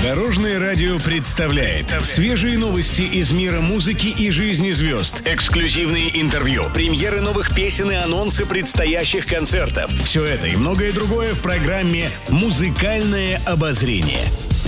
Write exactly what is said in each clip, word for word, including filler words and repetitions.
Дорожное радио представляет свежие новости из мира музыки и жизни звезд. Эксклюзивные интервью, премьеры новых песен и анонсы предстоящих концертов. Все это и многое другое в программе «Музыкальное обозрение».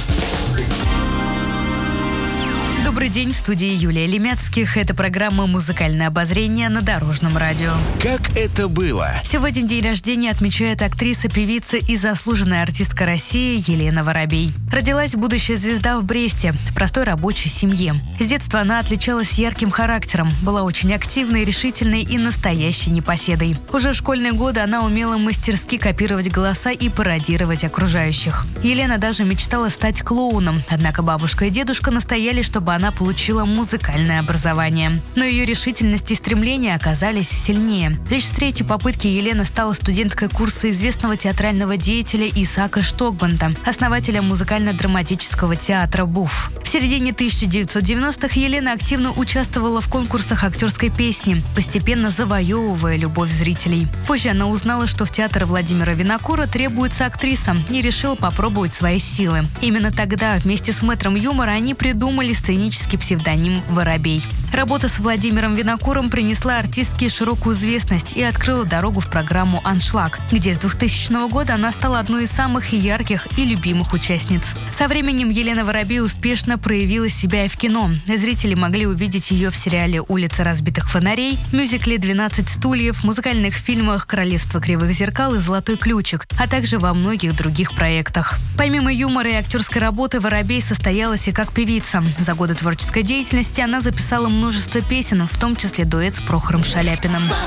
Добрый день, в студии Юлия Лемяцких. Это программа «Музыкальное обозрение» на Дорожном радио. Как это было? Сегодня день рождения отмечает актриса, певица и заслуженная артистка России Елена Воробей. Родилась будущая звезда в Бресте, в простой рабочей семье. С детства она отличалась ярким характером, была очень активной, решительной и настоящей непоседой. Уже в школьные годы она умела мастерски копировать голоса и пародировать окружающих. Елена даже мечтала стать клоуном, однако бабушка и дедушка настояли, чтобы она получила музыкальное образование. Но ее решительность и стремления оказались сильнее. Лишь с третьей попытки Елена стала студенткой курса известного театрального деятеля Исаака Штокбанта, основателя музыкально-драматического театра БУФ. В середине тысяча девятьсот девяностых Елена активно участвовала в конкурсах актерской песни, постепенно завоевывая любовь зрителей. Позже она узнала, что в театр Владимира Винокура требуется актриса, и решила попробовать свои силы. Именно тогда вместе с мэтром юмора они придумали сценический псевдоним «Воробей». Работа с Владимиром Винокуром принесла артистке широкую известность и открыла дорогу в программу «Аншлаг», где с двухтысячного года она стала одной из самых ярких и любимых участниц. Со временем Елена Воробей успешно проявила себя и в кино. Зрители могли увидеть ее в сериале «Улица разбитых фонарей», мюзикле «двенадцать стульев», музыкальных фильмах «Королевство кривых зеркал» и «Золотой ключик», а также во многих других проектах. Помимо юмора и актерской работы, Воробей состоялась и как певица. За годы творческой деятельности она записала множество песен, в том числе дуэт с Прохором Шаляпиным.